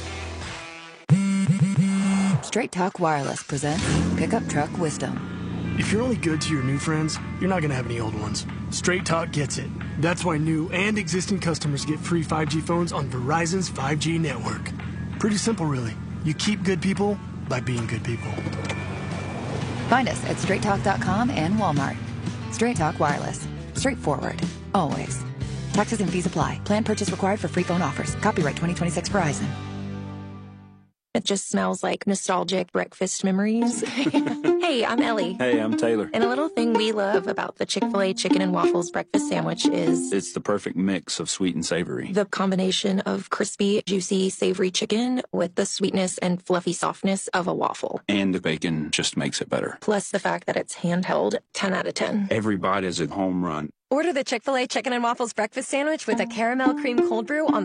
Straight Talk Wireless presents Pickup Truck Wisdom. If you're only good to your new friends, you're not going to have any old ones. Straight Talk gets it. That's why new and existing customers get free 5G phones on Verizon's 5G network. Pretty simple, really. You keep good people by being good people. Find us at straighttalk.com and Walmart. Straight Talk Wireless. Straightforward. Always. Taxes and fees apply. Plan purchase required for free phone offers. Copyright 2026 Verizon. It just smells like nostalgic breakfast memories. Hey, I'm Ellie. Hey, I'm Taylor. And a little thing we love about the Chick-fil-A chicken and waffles breakfast sandwich is it's the perfect mix of sweet and savory. The combination of crispy, juicy, savory chicken with the sweetness and fluffy softness of a waffle. And the bacon just makes it better. Plus the fact that it's handheld, 10 out of 10. Every bite is a home run. Order the Chick-fil-A chicken and waffles breakfast sandwich with a caramel cream cold brew on